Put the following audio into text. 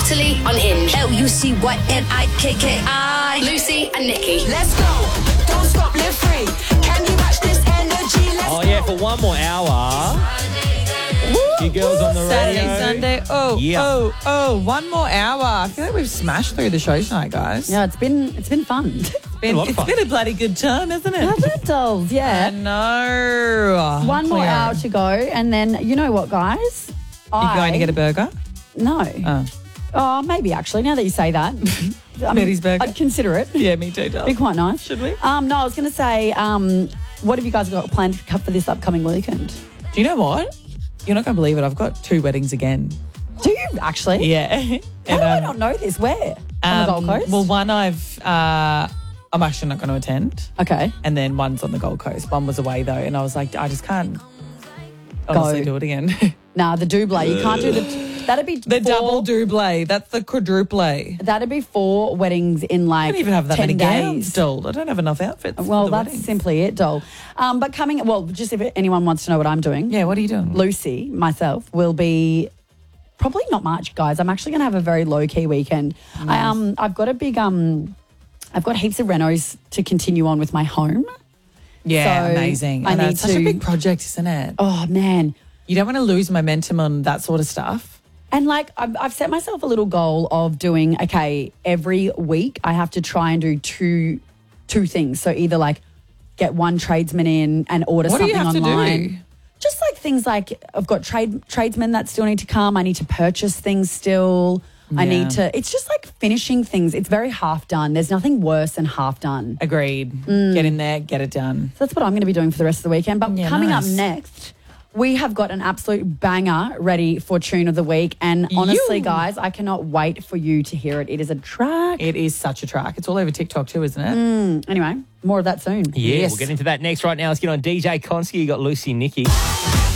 Utterly Unhinged. LUCYNIKKI. Lucy and Nikki. Let's go. Don't stop, live free. Can you match this energy? Let's Oh, yeah, for one more hour. You girls on the radio. Saturday, Sunday. One more hour. I feel like we've smashed through the show tonight, guys. Yeah, it's been fun. It's been a bloody good time, isn't it? Hasn't it, dolls? Yeah. I know. One more hour to go, and then you know what, guys? You're going to get a burger? No. Oh, maybe actually. Now that you say that, Betty's burger. I'd consider it. Yeah, me too, Be quite nice. Should we? No, I was going to say, what have you guys got planned for this upcoming weekend? Do you know what? You're not going to believe it. I've got 2 weddings again. Do you actually? Yeah. How do I not know this? Where? On the Gold Coast? Well, one I'm actually not going to attend. Okay. And then one's on the Gold Coast. One was away though, and I was like, I just can't honestly do it again. Nah, the double. You can't do that'd be The double double. That's the quadruple. That'd be 4 weddings in like I don't even have that 10 many days. gowns, doll. I don't have enough outfits. Well, for the that's weddings. simply it, doll. But just if anyone wants to know what I'm doing. Yeah, what are you doing? Lucy, myself, will be probably not much, guys. I'm actually going to have a very low-key weekend. Nice. I've got a big, I've got heaps of renos to continue on with my home. Yeah, So amazing. I need it's such a to- big project, isn't it? Oh, man. You don't want to lose momentum on that sort of stuff. And like I've set myself a little goal of doing, okay, every week I have to try and do two things. So either like get one tradesman in and order What do something you have online. to do? Just like things like I've got tradesmen that still need to come. I need to purchase things still. I Yeah. need to, it's just like finishing things. It's very half done. There's nothing worse than half done. Agreed. Get in there, get it done. So that's what I'm going to be doing for the rest of the weekend. But Yeah, coming up nice. next, we have got an absolute banger ready for Tune of the Week. And honestly, guys, I cannot wait for you to hear it. It is a track. It is such a track. It's all over TikTok too, isn't it? Anyway, more of that soon. Yeah, Yes. we'll get into that next. Right now, let's get on DJ Konski. You got Lucy and Nikki.